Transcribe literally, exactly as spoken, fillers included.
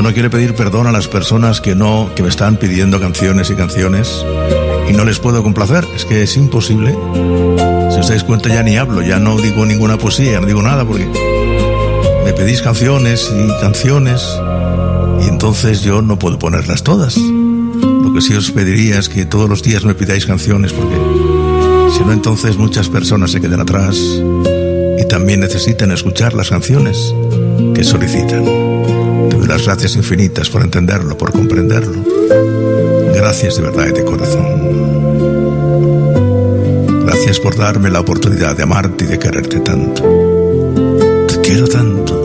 no quiero pedir perdón a las personas que no, que me están pidiendo canciones y canciones y no les puedo complacer. Es que es imposible. Si os dais cuenta, ya ni hablo, ya no digo ninguna poesía, no digo nada porque me pedís canciones y canciones y entonces yo no puedo ponerlas todas. Lo que sí os pediría es que todos los días me pidáis canciones, porque si no, entonces muchas personas se quedan atrás y también necesitan escuchar las canciones que solicitan. Te doy las gracias infinitas por entenderlo, por comprenderlo. Gracias de verdad y de corazón. Gracias por darme la oportunidad de amarte y de quererte tanto. Te quiero tanto.